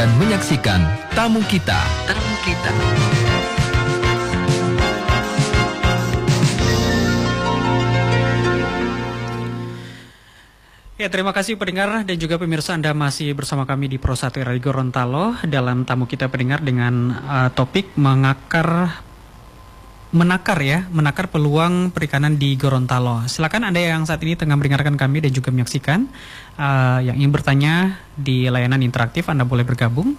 dan menyaksikan Tamu Kita. Tamu Kita. Ya, terima kasih pendengar dan juga pemirsa, Anda masih bersama kami di Pro 1 Radio Gorontalo dalam Tamu Kita pendengar dengan topik menakar peluang perikanan di Gorontalo. Silakan Anda yang saat ini tengah mendengarkan kami dan juga menyaksikan, yang ingin bertanya di layanan interaktif, Anda boleh bergabung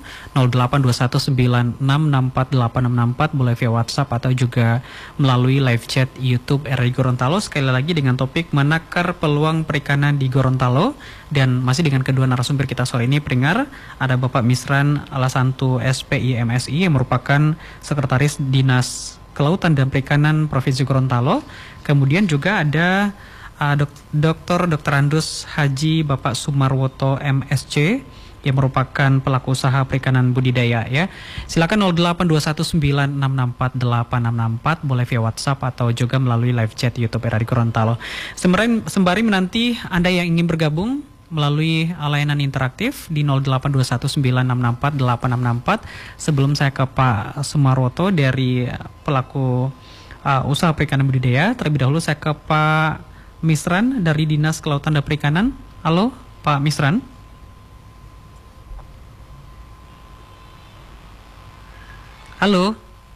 082196648664, boleh via WhatsApp atau juga melalui live chat YouTube RRI Gorontalo. Sekali lagi dengan topik menakar peluang perikanan di Gorontalo, dan masih dengan kedua narasumber kita sore ini pendengar. Ada Bapak Misran Alasantu SPI MSI yang merupakan Sekretaris Dinas Kelautan dan Perikanan Provinsi Gorontalo. Kemudian juga ada Dr. Andus Haji Bapak Sumarwoto MSC yang merupakan pelaku usaha perikanan budidaya ya. Silakan 082196648664, boleh via WhatsApp atau juga melalui live chat YouTube RRI Gorontalo. Sembari menanti Anda yang ingin bergabung melalui layanan interaktif di 082196648664. Sebelum saya ke Pak Sumarwoto dari pelaku usaha perikanan budidaya, terlebih dahulu saya ke Pak Misran dari Dinas Kelautan dan Perikanan. Halo Pak Misran. Halo.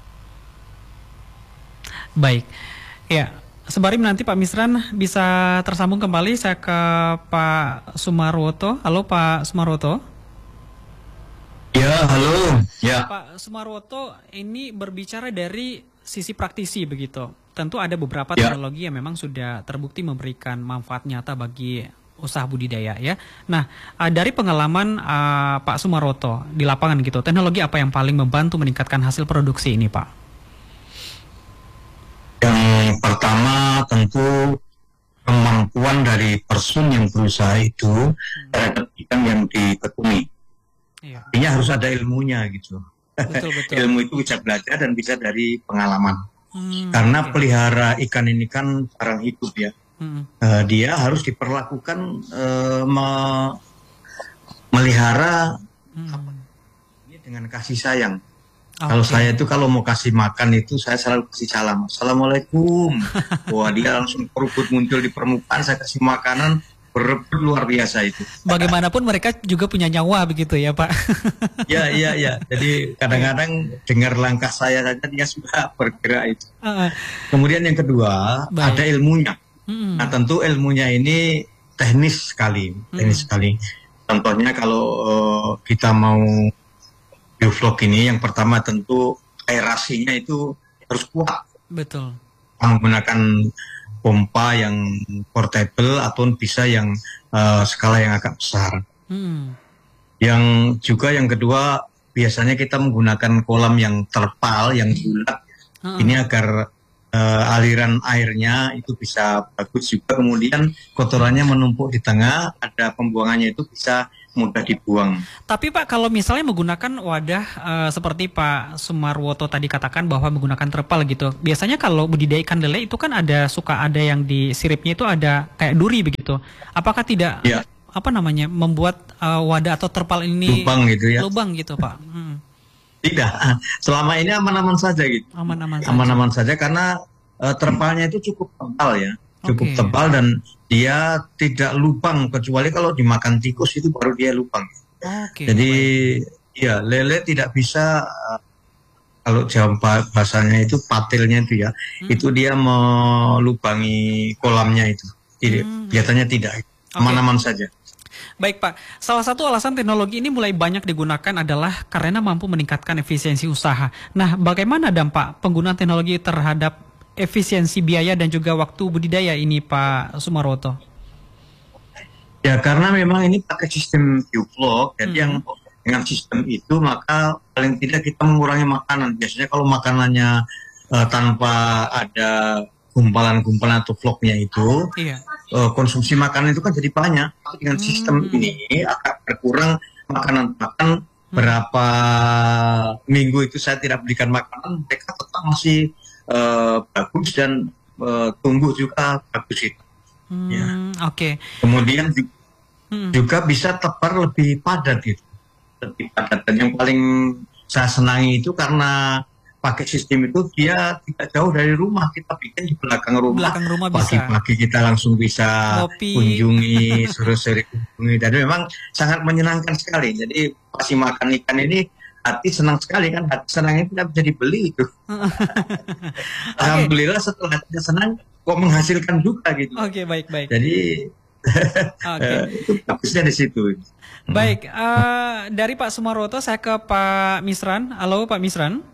Baik. Ya, sembari menanti Pak Misran bisa tersambung kembali, saya ke Pak Sumarwoto. Halo Pak Sumarwoto. Ya, halo. Ya. Pak Sumarwoto, ini berbicara dari sisi praktisi begitu. Tentu ada beberapa Ya. teknologi yang memang sudah terbukti memberikan manfaat nyata bagi usaha budidaya ya. Nah, dari pengalaman Pak Sumarwoto di lapangan gitu, teknologi apa yang paling membantu meningkatkan hasil produksi ini, Pak? Yang pertama tentu kemampuan dari person yang berusaha itu terhadap ikan yang ditekuni. Iya. Artinya harus ada ilmunya gitu. Betul. Ilmu itu bisa belajar dan bisa dari pengalaman. Karena pelihara ikan ini kan barang hidup ya. Dia harus diperlakukan melihara ini dengan kasih sayang. Kalau saya itu kalau mau kasih makan itu saya selalu kasih salam, assalamualaikum. Wah, dia langsung perubut muncul di permukaan, saya kasih makanan berebut luar biasa itu. Bagaimanapun mereka juga punya nyawa begitu ya Pak. Ya. Jadi kadang-kadang dengar langkah saya saja dia sudah bergerak itu. Kemudian yang kedua, ada ilmunya. Nah, tentu ilmunya ini teknis sekali. Contohnya kalau kita mau bioflok ini, yang pertama tentu aerasinya itu harus kuat. Betul. Menggunakan pompa yang portable atau bisa yang skala yang agak besar. Yang juga yang kedua, biasanya kita menggunakan kolam yang terpal, yang bulat. Ini agar aliran airnya itu bisa bagus juga, kemudian kotorannya menumpuk di tengah, ada pembuangannya itu bisa mudah dibuang. Tapi Pak, kalau misalnya menggunakan wadah seperti Pak Sumarwoto tadi katakan bahwa menggunakan terpal gitu, biasanya kalau budidaya ikan lele itu kan suka ada yang di siripnya itu ada kayak duri begitu. Apakah tidak membuat wadah atau terpal ini lubang gitu Pak? Tidak, selama ini aman-aman saja gitu. Aman-aman saja karena terpalnya itu cukup tebal ya, cukup tebal dan dia tidak lubang, kecuali kalau dimakan tikus itu baru dia lubang. Jadi ya lele tidak bisa, kalau Jawa bahasanya itu patilnya itu ya, itu dia melubangi kolamnya itu. Biasanya tidak, aman-aman saja. Baik Pak, salah satu alasan teknologi ini mulai banyak digunakan adalah karena mampu meningkatkan efisiensi usaha. Nah, bagaimana dampak penggunaan teknologi terhadap efisiensi biaya dan juga waktu budidaya ini Pak Sumarwoto? Ya, karena memang ini pakai sistem bioflok, jadi yang dengan sistem itu maka paling tidak kita mengurangi makanan. Biasanya kalau makanannya tanpa ada gumpalan-gumpalan atau vlognya itu, konsumsi makanan itu kan jadi banyak. Tapi dengan sistem ini agak berkurang makanan. Bahkan berapa minggu itu saya tidak berikan makanan, mereka tetap masih bagus dan tumbuh juga bagus itu. Kemudian juga bisa tepar lebih padat gitu. lebih padat. Dan yang paling saya senangi itu karena pakai sistem itu dia tidak jauh dari rumah, kita bikin di belakang rumah. Belakang rumah bisa. Pagi-pagi kita langsung bisa Ngopi. kunjungi, sore-sore kunjungi. Dan memang sangat menyenangkan sekali. Jadi pasti makan ikan ini hati senang sekali kan, hati senangnya tidak bisa dibeli itu. Alhamdulillah setelah hatinya senang kok menghasilkan juga gitu. Oke, baik. Jadi itu bagusnya di situ. Baik, dari Pak Sumarwoto saya ke Pak Misran. Halo Pak Misran.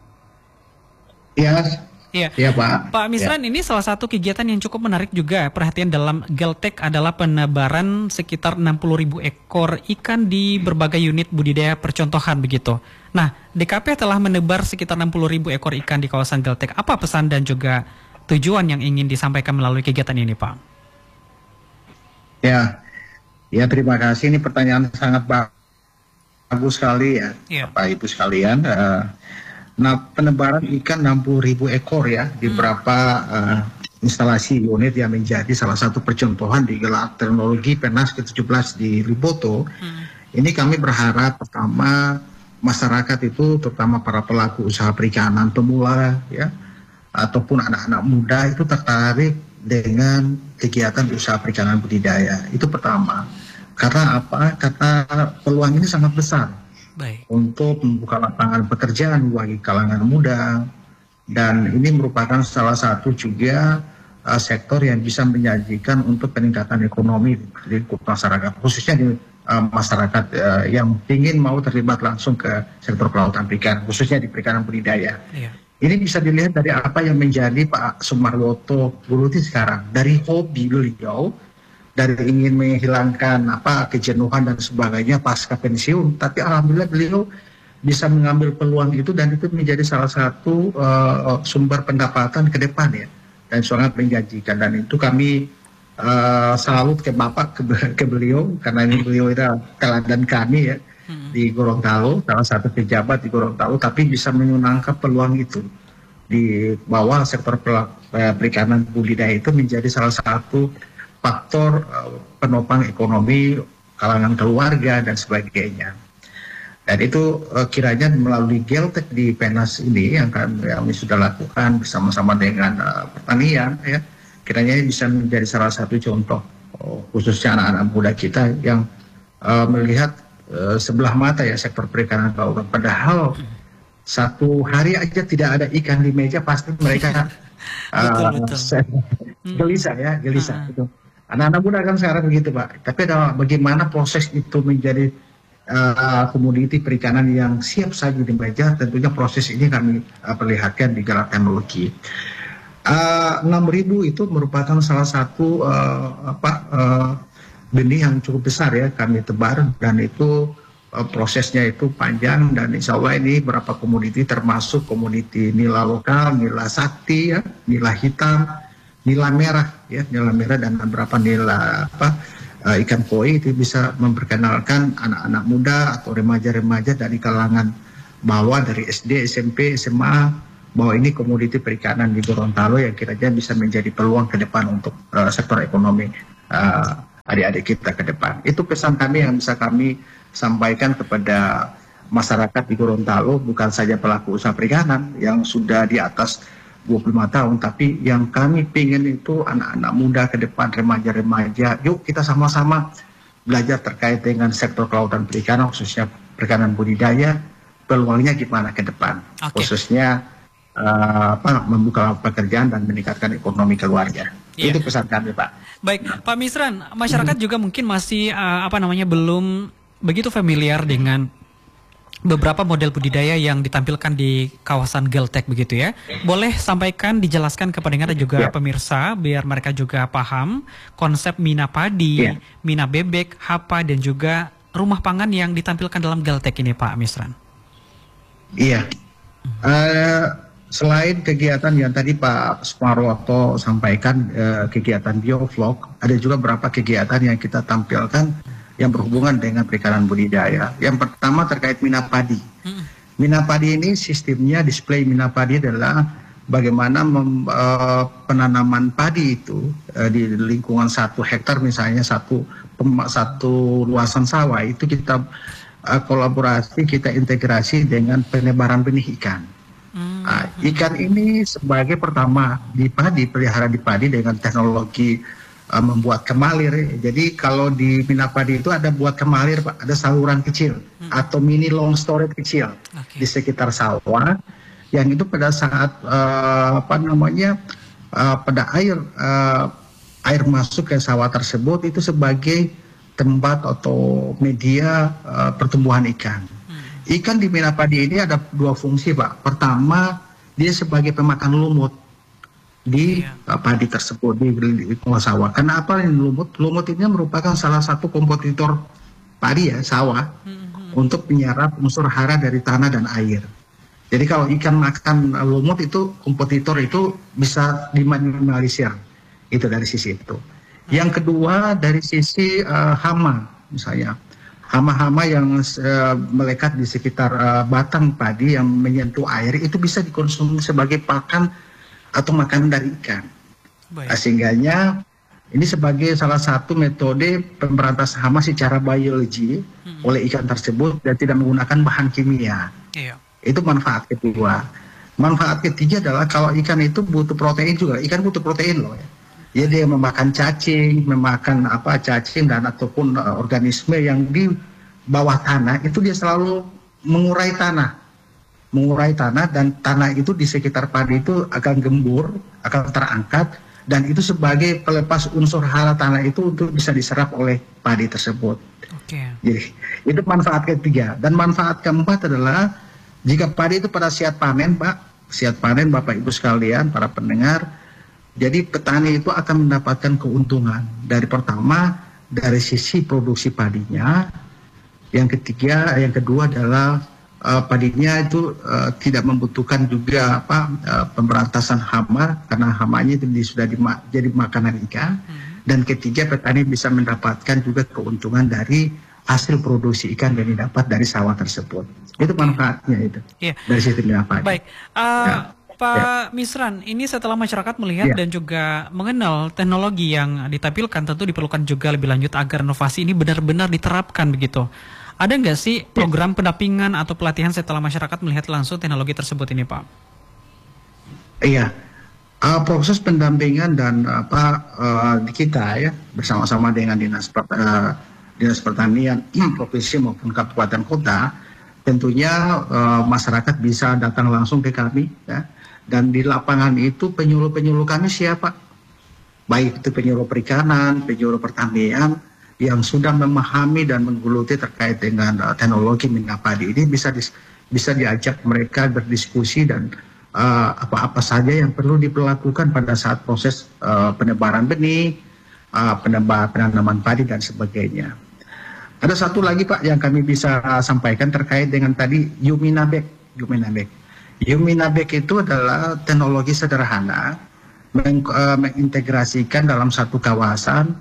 Iya, Pak. Pak Misran, ini salah satu kegiatan yang cukup menarik juga perhatian dalam Geltek adalah penebaran sekitar 60.000 ekor ikan di berbagai unit budidaya percontohan begitu. Nah, DKP telah menebar sekitar 60.000 ekor ikan di kawasan Geltek. Apa pesan dan juga tujuan yang ingin disampaikan melalui kegiatan ini, Pak? Ya, terima kasih. Ini pertanyaan sangat bagus sekali ya, Bapak Ibu sekalian. Nah, penebaran ikan 60.000 ekor ya di beberapa instalasi unit yang menjadi salah satu percontohan di Gelar Teknologi PENAS ke-17 di Liboto. Ini kami berharap pertama masyarakat itu, terutama para pelaku usaha perikanan pemula ya, ataupun anak-anak muda itu tertarik dengan kegiatan usaha perikanan budidaya. Itu pertama. Karena apa? Karena peluang ini sangat besar. Baik. Untuk membuka lapangan pekerjaan bagi kalangan muda, dan ini merupakan salah satu juga sektor yang bisa menjanjikan untuk peningkatan ekonomi di masyarakat, khususnya di masyarakat yang ingin mau terlibat langsung ke sektor kelautan perikanan, khususnya di perikanan budidaya. Ini bisa dilihat dari apa yang menjadi Pak Sumarwoto Buluti sekarang, dari hobi beliau, dari ingin menghilangkan kejenuhan dan sebagainya pasca pensiun, tapi alhamdulillah beliau bisa mengambil peluang itu dan itu menjadi salah satu sumber pendapatan ke depan ya, dan sangat menjanjikan. Dan itu kami salut ke Bapak, ke beliau, karena ini beliau itu teladan kami ya di Gorontalo, salah satu pejabat di Gorontalo, tapi bisa menangkap peluang itu di bawah sektor perikanan budidaya itu menjadi salah satu faktor penopang ekonomi kalangan keluarga dan sebagainya. Dan itu kiranya melalui Geltek di PENAS ini yang kami sudah lakukan bersama-sama dengan pertanian ya, kiranya ini bisa menjadi salah satu contoh khususnya anak-anak muda kita yang melihat sebelah mata ya sektor perikanan kelautan. Padahal satu hari aja tidak ada ikan di meja pasti mereka gelisah gitu. Anak-anak muda kan sekarang begitu Pak, tapi bagaimana proses itu menjadi komoditi perikanan yang siap saja di meja, tentunya proses ini kami perlihatkan di Gelar Teknologi. 6.000 itu merupakan salah satu benih yang cukup besar ya kami tebar, dan itu prosesnya itu panjang, dan insya Allah ini beberapa komoditi termasuk komoditi nila lokal, nila sakti ya, nila hitam, nila merah ya, nila merah dan beberapa nila ikan koi itu bisa memperkenalkan anak-anak muda atau remaja-remaja dari kalangan bawah, dari SD, SMP, SMA, bahwa ini komoditi perikanan di Gorontalo yang kiranya bisa menjadi peluang ke depan untuk sektor ekonomi adik-adik kita ke depan. Itu pesan kami yang bisa kami sampaikan kepada masyarakat di Gorontalo, bukan saja pelaku usaha perikanan yang sudah di atas 25 tahun, tapi yang kami pingin itu anak-anak muda ke depan, remaja-remaja, yuk kita sama-sama belajar terkait dengan sektor kelautan perikanan, khususnya perikanan budidaya, peluangnya gimana ke depan, khususnya membuka pekerjaan dan meningkatkan ekonomi keluarga. Itu pesan kami Pak. Baik, Pak Misran, masyarakat juga mungkin masih belum begitu familiar dengan beberapa model budidaya yang ditampilkan di kawasan Geltek begitu ya. Boleh sampaikan, dijelaskan kepada pendengar juga pemirsa biar mereka juga paham konsep mina padi, mina bebek, hapa dan juga rumah pangan yang ditampilkan dalam Geltek ini Pak Misran. Iya. Selain kegiatan yang tadi Pak Sumarwoto sampaikan, kegiatan biovlog, ada juga beberapa kegiatan yang kita tampilkan yang berhubungan dengan perikanan budidaya. Yang pertama terkait mina padi. Mina padi ini sistemnya, display mina padi adalah bagaimana penanaman padi itu di lingkungan 1 hektar misalnya satu luasan sawah itu kita kolaborasi, kita integrasi dengan penebaran benih ikan. Ikan ini sebagai pertama di padi, pelihara di padi dengan teknologi membuat kemalir. Jadi kalau di Minapadi itu ada buat kemalir, Pak, ada saluran kecil atau mini long storage kecil di sekitar sawah, yang itu pada saat pada air masuk ke sawah tersebut itu sebagai tempat atau media pertumbuhan ikan. Ikan di Minapadi ini ada dua fungsi, Pak. Pertama, dia sebagai pemakan lumut di padi tersebut, di sawah. Karena apa ini lumut? Lumut ini merupakan salah satu kompetitor padi ya, sawah, untuk menyerap unsur hara dari tanah dan air. Jadi kalau ikan makan lumut itu, kompetitor itu bisa diminimalisir. Itu dari sisi itu. Yang kedua dari sisi hama, misalnya. Hama-hama yang melekat di sekitar batang padi yang menyentuh air itu bisa dikonsumsi sebagai pakan atau makanan dari ikan. Sehingganya ini sebagai salah satu metode pemberantasan hama secara biologi oleh ikan tersebut dan tidak menggunakan bahan kimia. Itu manfaat kedua. Manfaat ketiga adalah kalau ikan itu butuh protein juga. Ikan butuh protein loh ya. Ya, dia memakan cacing, memakan cacing dan ataupun organisme yang di bawah tanah, itu dia selalu mengurai tanah dan tanah itu di sekitar padi itu akan gembur, akan terangkat, dan itu sebagai pelepas unsur hara tanah itu untuk bisa diserap oleh padi tersebut. Jadi itu manfaat ketiga. Dan manfaat keempat adalah jika padi itu pada siap panen, Pak, siap panen Bapak Ibu sekalian, para pendengar. Jadi petani itu akan mendapatkan keuntungan dari pertama dari sisi produksi padinya, yang kedua adalah padinya itu tidak membutuhkan juga pemberantasan hama karena hamanya itu sudah jadi makanan ikan, dan ketiga petani bisa mendapatkan juga keuntungan dari hasil produksi ikan yang didapat dari sawah tersebut. Itu manfaatnya itu dari sistem padi. Baik. Pak Misran, ini setelah masyarakat melihat dan juga mengenal teknologi yang ditampilkan, tentu diperlukan juga lebih lanjut agar inovasi ini benar-benar diterapkan begitu. Ada nggak sih program pendampingan atau pelatihan setelah masyarakat melihat langsung teknologi tersebut ini, Pak? Iya, proses pendampingan dan kita ya bersama-sama dengan dinas pertanian provinsi maupun kabupaten kota, tentunya masyarakat bisa datang langsung ke kami ya. Dan di lapangan itu penyuluh-penyuluh kami siapa? Baik itu penyuluh perikanan, penyuluh pertanian yang sudah memahami dan menggeluti terkait dengan teknologi Minapadi ini bisa diajak mereka berdiskusi dan apa-apa saja yang perlu diperlakukan pada saat proses penebaran benih, penanaman padi dan sebagainya. Ada satu lagi Pak yang kami bisa sampaikan terkait dengan tadi Yuminabek. Yuminabek itu adalah teknologi sederhana mengintegrasikan dalam satu kawasan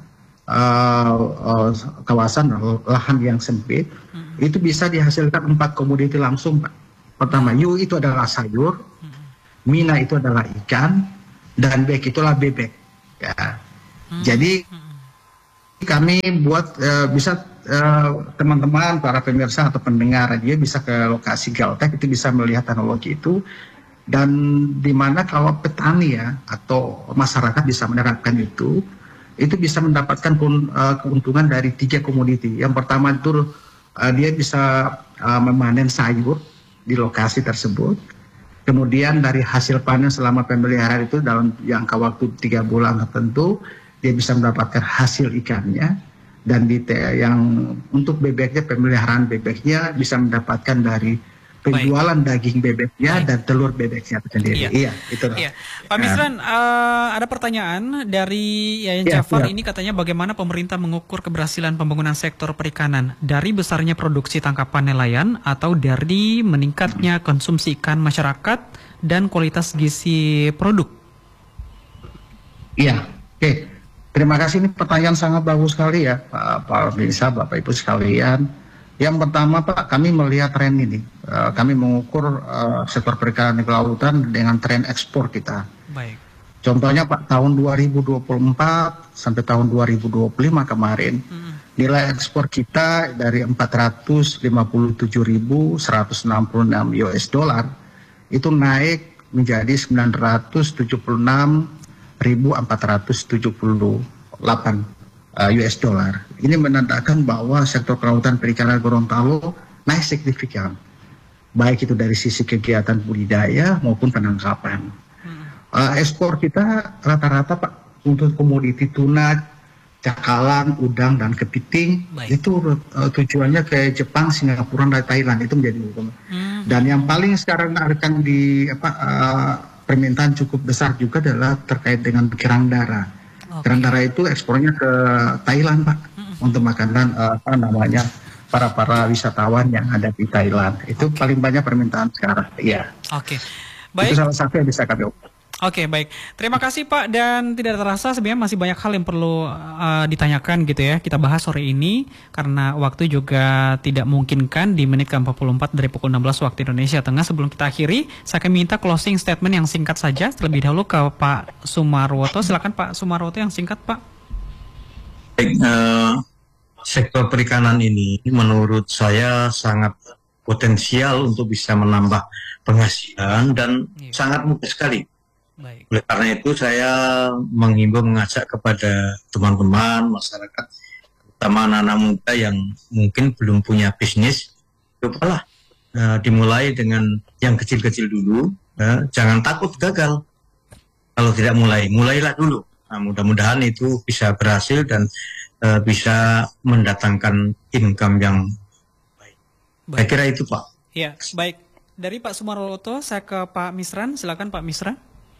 lahan yang sempit, itu bisa dihasilkan 4 komoditi langsung, Pak. Pertama, Yu itu adalah sayur, Mina itu adalah ikan, dan Bek itulah bebek. Ya. Jadi kami buat bisa teman-teman, para pemirsa atau pendengar dia bisa ke lokasi Galtek, itu bisa melihat teknologi itu, dan dimana kalau petani ya atau masyarakat bisa menerapkan itu bisa mendapatkan keuntungan dari 3 komoditi. Yang pertama itu dia bisa memanen sayur di lokasi tersebut. Kemudian dari hasil panen selama pemeliharaan itu dalam jangka waktu 3 bulan tertentu dia bisa mendapatkan hasil ikannya. Dan yang untuk bebeknya, pemeliharaan bebeknya bisa mendapatkan dari penjualan daging bebeknya dan telur bebeknya sendiri. Iya, itu. Pak Misran, ada pertanyaan dari Yayan Jafar. Ini katanya bagaimana pemerintah mengukur keberhasilan pembangunan sektor perikanan dari besarnya produksi tangkapan nelayan atau dari meningkatnya konsumsi ikan masyarakat dan kualitas gizi produk? Iya, oke. Terima kasih, ini pertanyaan sangat bagus sekali ya Pak Bisa, Bapak Ibu sekalian. Yang pertama Pak, kami melihat tren ini. Kami mengukur sektor perikanan di kelautan dengan tren ekspor kita. Baik. Contohnya Pak, tahun 2024 sampai tahun 2025 kemarin, Nilai ekspor kita dari 457.166 US dollar itu naik menjadi 976.478 US dollar. Ini menandakan bahwa sektor kelautan perikanan Gorontalo naik signifikan, baik itu dari sisi kegiatan budidaya maupun penangkapan. Ekspor kita rata-rata Pak untuk komoditi tuna, cakalang, udang dan kepiting itu tujuannya ke Jepang, Singapura dan Thailand, itu menjadi dan yang paling sekarang akan di permintaan cukup besar juga adalah terkait dengan kerang darah. Kerang darah itu ekspornya ke Thailand Pak untuk makanan para wisatawan yang ada di Thailand. Itu paling banyak permintaan sekarang. Iya. Oke. Baik. Itu salah satu yang bisa kami. Oke, baik. Terima kasih Pak, dan tidak terasa sebenarnya masih banyak hal yang perlu ditanyakan gitu ya. Kita bahas sore ini karena waktu juga tidak memungkinkan di menit ke-44 dari pukul 16 waktu Indonesia Tengah. Sebelum kita akhiri, saya akan minta closing statement yang singkat saja terlebih dahulu ke Pak Sumarwoto. Silakan Pak Sumarwoto yang singkat, Pak. Baik, sektor perikanan ini menurut saya sangat potensial untuk bisa menambah penghasilan dan sangat mudah sekali. Baik. Oleh karena itu saya menghimbau, mengajak kepada teman-teman masyarakat, terutama anak-anak muda yang mungkin belum punya bisnis, cobalah dimulai dengan yang kecil-kecil dulu, jangan takut gagal. Kalau tidak mulailah dulu. Nah, mudah-mudahan itu bisa berhasil dan bisa mendatangkan income yang baik. Saya kira itu Pak. Ya, baik. Dari Pak Sumarwoto, saya ke Pak Misran. Silakan Pak Misran.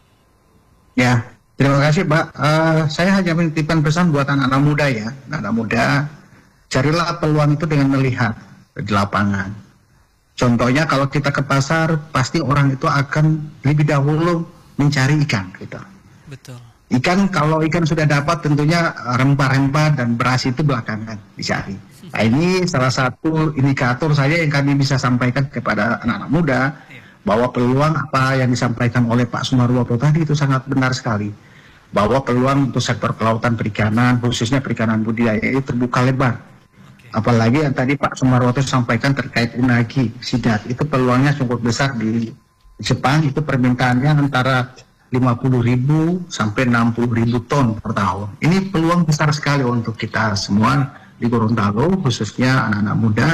Ya, terima kasih Pak. Saya hanya menitipkan pesan buat anak-anak muda ya. Anak muda, carilah peluang itu dengan melihat di lapangan. Contohnya kalau kita ke pasar, pasti orang itu akan lebih dahulu mencari ikan. Gitu. Betul. Kalau ikan sudah dapat, tentunya rempah-rempah dan beras itu belakangan dicari. Nah, ini salah satu indikator saya yang kami bisa sampaikan kepada anak-anak muda, bahwa peluang apa yang disampaikan oleh Pak Sumarwoto tadi itu sangat benar sekali. Bahwa peluang untuk sektor kelautan perikanan, khususnya perikanan budidaya itu terbuka lebar. Apalagi yang tadi Pak Sumarwoto sampaikan terkait unagi, sidat, itu peluangnya cukup besar di Jepang, itu permintaannya antara 50.000 sampai 60.000 ton per tahun. Ini peluang besar sekali untuk kita semua di Gorontalo, khususnya anak-anak muda.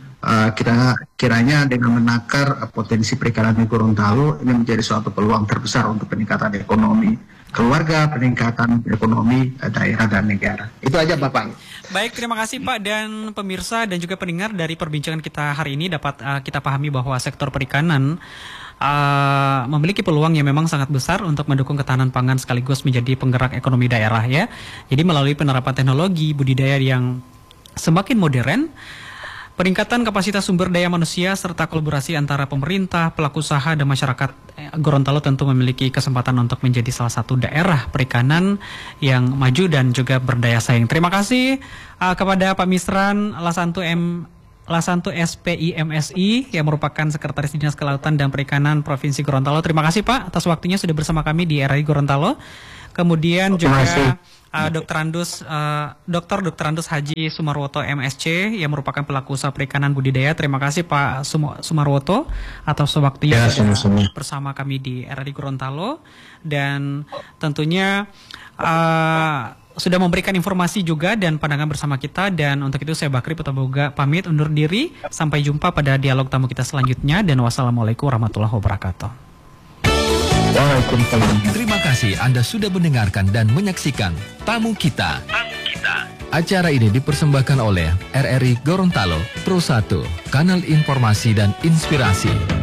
Kiranya dengan menakar potensi perikanan di Gorontalo ini menjadi suatu peluang terbesar untuk peningkatan ekonomi keluarga, peningkatan ekonomi daerah dan negara. Itu aja Bapak. Baik, terima kasih Pak, dan pemirsa dan juga pendengar, dari perbincangan kita hari ini dapat kita pahami bahwa sektor perikanan memiliki peluang yang memang sangat besar untuk mendukung ketahanan pangan sekaligus menjadi penggerak ekonomi daerah ya. Jadi melalui penerapan teknologi budidaya yang semakin modern, peningkatan kapasitas sumber daya manusia serta kolaborasi antara pemerintah, pelaku usaha dan masyarakat, Gorontalo tentu memiliki kesempatan untuk menjadi salah satu daerah perikanan yang maju dan juga berdaya saing. Terima kasih kepada Pak Misran Lasanto SPI MSI yang merupakan Sekretaris Dinas Kelautan dan Perikanan Provinsi Gorontalo. Terima kasih Pak atas waktunya sudah bersama kami di RRI Gorontalo. Kemudian juga Dr. Andus Haji Sumarwoto MSC yang merupakan pelaku usaha perikanan budidaya. Terima kasih Pak Sumarwoto atas waktunya sudah bersama kami di RRI Gorontalo, dan tentunya sudah memberikan informasi juga dan pandangan bersama kita. Dan untuk itu saya Bakri Putaboga pamit undur diri. Sampai jumpa pada dialog tamu kita selanjutnya, dan wassalamualaikum warahmatullahi wabarakatuh. Terima kasih Anda sudah mendengarkan dan menyaksikan Tamu Kita. Acara ini dipersembahkan oleh RRI Gorontalo Pro 1, kanal informasi dan inspirasi.